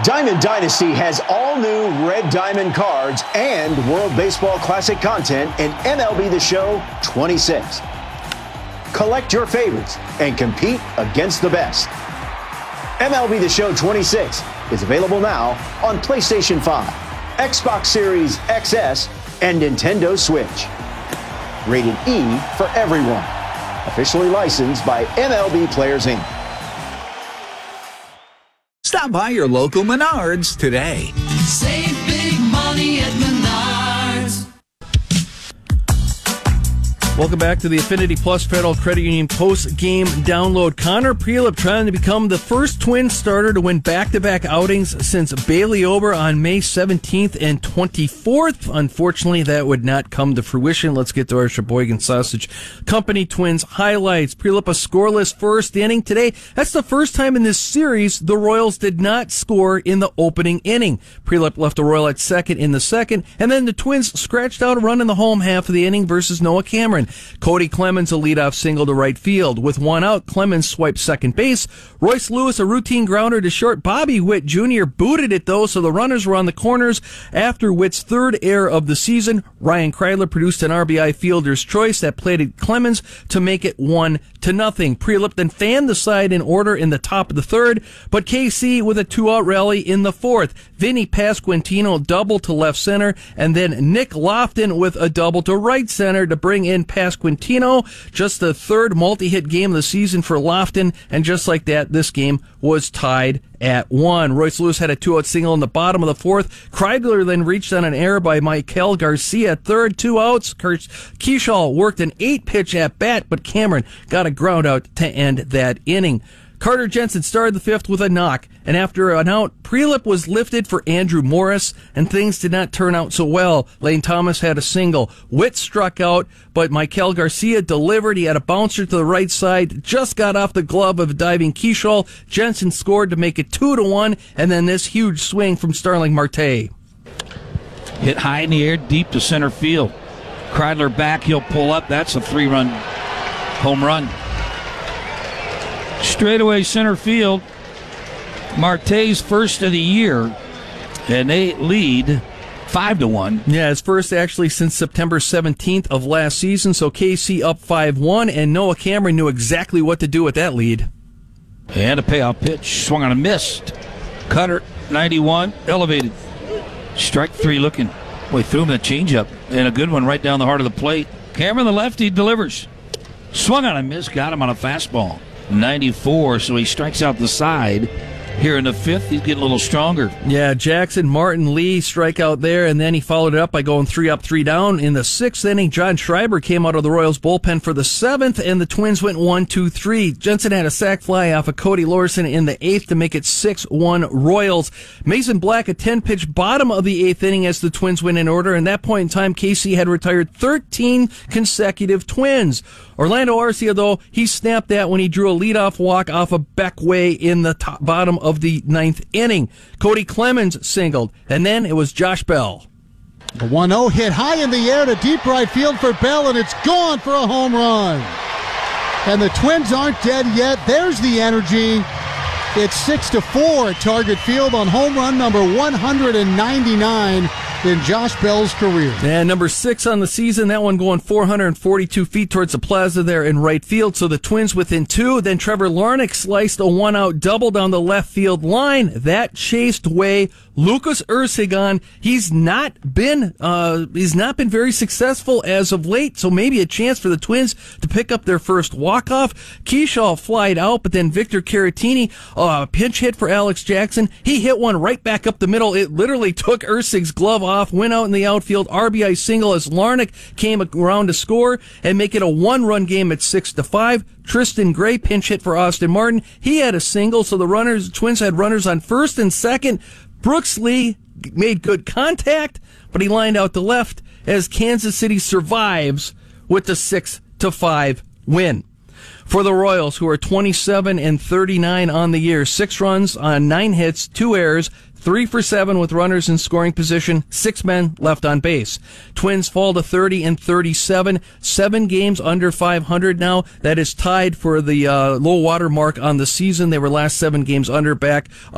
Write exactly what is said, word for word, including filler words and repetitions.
Diamond Dynasty has all new Red Diamond cards and World Baseball Classic content in M L B The Show twenty-six. Collect your favorites and compete against the best. M L B The Show twenty-six is available now on PlayStation five, Xbox Series X S, and Nintendo Switch. Rated E for everyone. Officially licensed by M L B Players, Incorporated. Stop by your local Menards today. Save big money at Menards. Welcome back to the Affinity Plus Federal Credit Union post-game download. Connor Prielipp trying to become the first Twins starter to win back-to-back outings since Bailey Ober on May seventeenth and twenty-fourth. Unfortunately, that would not come to fruition. Let's get to our Sheboygan Sausage Company Twins highlights. Prielipp a scoreless first inning today. That's the first time in this series the Royals did not score in the opening inning. Prielipp left the Royal at second in the second, and then the Twins scratched out a run in the home half of the inning versus Noah Cameron. Cody Clemens a leadoff single to right field. With one out, Clemens swiped second base. Royce Lewis a routine grounder to short. Bobby Witt Junior booted it though, so the runners were on the corners after Witt's third error of the season. Ryan Kreidler produced an R B I fielder's choice that plated Clemens to make it one to nothing. Prielipp then fanned the side in order in the top of the third, but K C with a two-out rally in the fourth. Vinny Pasquantino double to left center, and then Nick Lofton with a double to right center to bring in Pasquantino. Just the third multi-hit game of the season for Lofton, and just like that, this game was tied at one. Royce Lewis had a two-out single in the bottom of the fourth. Kreidler then reached on an error by Maikel Garcia at third, two outs. Kurt Keschall worked an eight-pitch at bat, but Cameron got a ground out to end that inning. Carter Jensen started the fifth with a knock, and after an out, Prielipp was lifted for Andrew Morris, and things did not turn out so well. Lane Thomas had a single. Witt struck out, but Maikel Garcia delivered. He had a bouncer to the right side, just got off the glove of diving Keschall. Jensen scored to make it two to one, and then this huge swing from Starling Marte. Hit high in the air, deep to center field. Kreidler back, he'll pull up. That's a three-run home run. Straightaway center field. Marte's first of the year, and they lead five to one. Yeah, his first actually since September seventeenth of last season. So K C up five one, and Noah Cameron knew exactly what to do with that lead. And a payoff pitch, swung on a missed. Cutter ninety-one, elevated. Strike three looking. Boy, threw him a changeup and a good one right down the heart of the plate. Cameron, the lefty, delivers. Swung on a miss, got him on a fastball. ninety-four, so he strikes out the side. Here in the fifth, he's getting a little stronger. Yeah, Jackson, Martin, Lee strike out there, and then he followed it up by going three up, three down. In the sixth inning, John Schreiber came out of the Royals bullpen for the seventh, and the Twins went one, two, three. Jensen had a sac fly off of Cody Lorson in the eighth to make it six one Royals. Mason Black, a ten-pitch bottom of the eighth inning as the Twins went in order, and at that point in time, K C had retired thirteen consecutive Twins. Orlando Arcia, though, he snapped that when he drew a leadoff walk off of Beckway in the top, bottom of the ninth inning. Cody Clemens singled, and then it was Josh Bell. The one oh hit high in the air to deep right field for Bell, and it's gone for a home run. And the Twins aren't dead yet. There's the energy. It's six to four at Target Field on home run number one hundred ninety-nine in Josh Bell's career. And number six on the season, that one going four hundred forty-two feet towards the plaza there in right field. So the Twins within two. Then Trevor Larnach sliced a one-out double down the left field line. That chased away Lucas Ercigon. He's not been uh, he's not been very successful as of late. So maybe a chance for the Twins to pick up their first walk-off. Keschall flied out, but then Victor Caratini, uh, pinch hit for Alex Jackson. He hit one right back up the middle. It literally took Ercig's glove off, went out in the outfield, R B I single as Larnach came around to score and make it a one-run game at six to five. Tristan Gray pinch hit for Austin Martin. He had a single, so the runners, Twins had runners on first and second. Brooks Lee made good contact, but he lined out to left as Kansas City survives with the six to five win. For the Royals, who are twenty-seven and thirty-nine on the year, six runs on nine hits, two errors, three for seven with runners in scoring position, six men left on base. Twins fall to thirty and thirty-seven, seven games under five hundred now. That is tied for the uh, low water mark on the season. They were last seven games under back